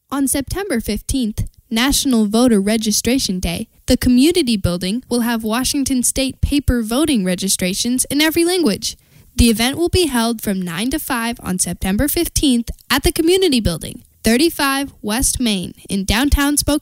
On September 15th, National Voter Registration Day, the Community Building will have Washington State paper voting registrations in every language. The event will be held from 9 to 5 on September 15th at the Community Building, 35 West Main in downtown Spokane.